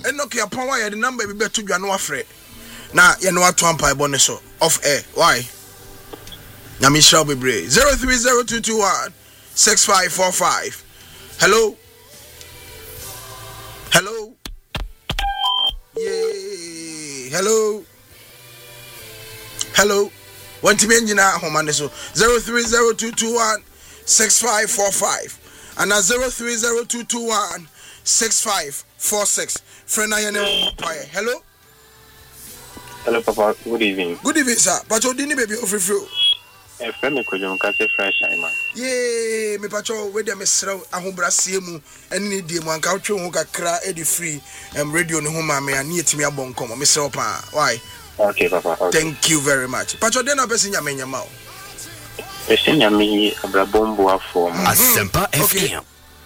Enoch ya pon why the number be beto dwa no afre. Na ye no ato ampa ebo ne so off air. Why? Na me shall be brave. 0302216545. Hello. Hello. Yay. Hello. Hello. Want to be engineer home so 0302216545 and 0302216546. Friend, I know. Hello. Hello, Papa. Good evening. Good evening, sir. But you didn't baby offer you. A friend me could you say fresh man. Yay, me pacho with them is ahobra siemu and need them one couch who can cry Eddie free and radio no home me and near to me a bon come. Mr. Opa. Why? Okay, Papa. Okay. Thank you very much. Pacho then a person ya menya mouth. Person ya me abrabombo form. Asempa FM.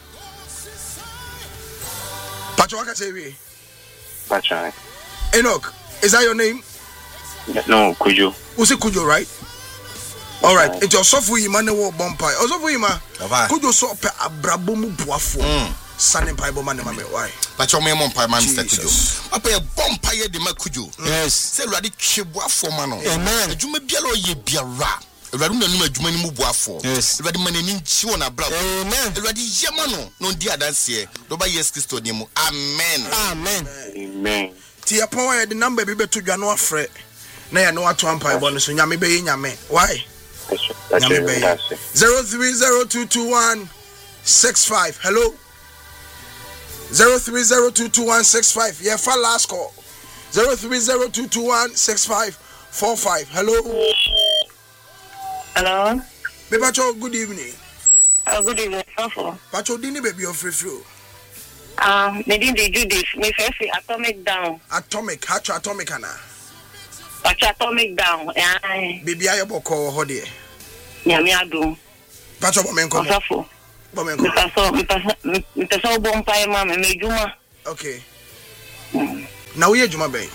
Pacho what can say we? Pacho. Enoch, is that your name? No, Kujo. Who's it Kujo, right? All right, it's your software you man wo bompai. Also for you ma. Kujo so pe abrabomu boafo. Sanin pai bomane mame why? Pacho me mon pai man Mr. Kujo. Papa e bompai de ma Kujo. Yes. Say Radi tweboafo ma no. Amen. Adwuma biara o ye biara. Radi na num adwuma ni mu boafo. Yes. Radi manani nchi wona bra. Amen. Radi yema no di adanse do ba yes Kristo ni mu. Amen. Amen. Amen. Ti apon why the number be beto dwa no afre. Na ya no ato ampa ebo no so nyame be nyame. Why? 03022165. Hello. 03022165. Yeah, for last call. 0302216545. Hello. Hello. Me pacho, good evening. Good evening. Pacho dini baby of free. Me didn't do this. Me first atomic down. Atomic, hacho atomic ana. Pacho atomic down. Baby ayo boko ho de. Nyame adu. Pacho bomenko. Osafo. Bomenko. Me paso bompa ma me juma. Okay. Na we juma be.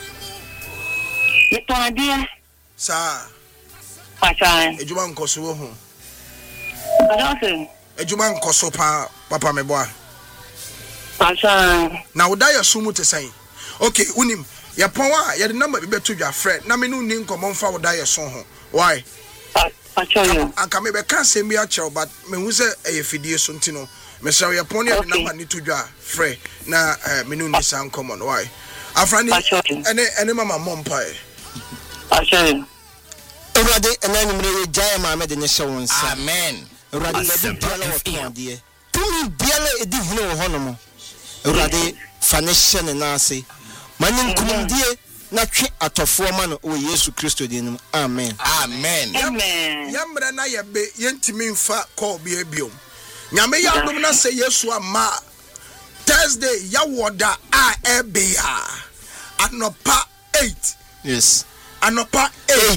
Me to adia. Sa. Pacho. Ejuma nkoso wo ho. Pacho. Ejuma nkoso pa papa me boa. Pacho. Na wo da ya sumu te sai. Okay, unim. Ya pon wa ya the number be beto dwa friend. Na me no ni nkomo mfa wo da ya so ho. Why? Pacho yo. Anka me be kan se mi a chew but me hu se efidie so ntino. Me say ya pon ya the number ni to dwa friend na me no ni san common. Why? Afrani ene mama mompa. Pacho. Urade enani mre jaya mama de ne shawon sa. Amen. Urade de biala wo de. Tumi biala edi hunu wo hono. Urade fanishe na ase. Manin kumdie na twe atofo ma no o Yesu Kristo din. Amen. Amen. Amen. Yamra na yebe yentimi mfa call bi ebiom. Nyame yadom na se Yesu ama Thursday yawoda a ebe ya. Anopa 8. Yes. Anopa 8.